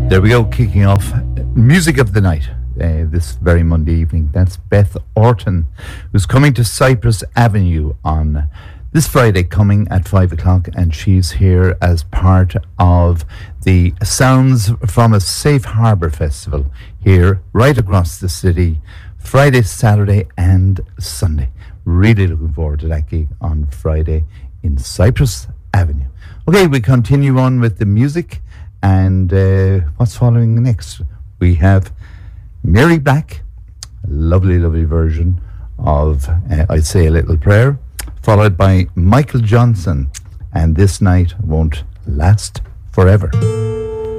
There we go, kicking off music of the night this very Monday evening. That's Beth Orton, who's coming to Cypress Avenue on this Friday coming at 5 o'clock, and she's here as part of the Sounds from a Safe Harbour Festival here right across the city, Friday, Saturday and Sunday. Really looking forward to that gig on Friday in Cypress Avenue. Okay, we continue on with the music, and what's following next? We have Mary Black, a lovely, lovely version of I'd Say a Little Prayer, followed by Michael Johnson, and This Night Won't Last Forever.